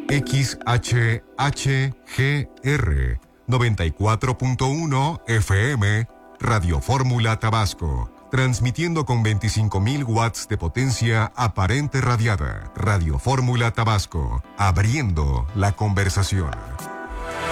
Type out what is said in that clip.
XHHGR 94.1 FM, Radio Fórmula Tabasco. Transmitiendo con 25.000 watts de potencia aparente radiada. Radio Fórmula Tabasco. Abriendo la conversación.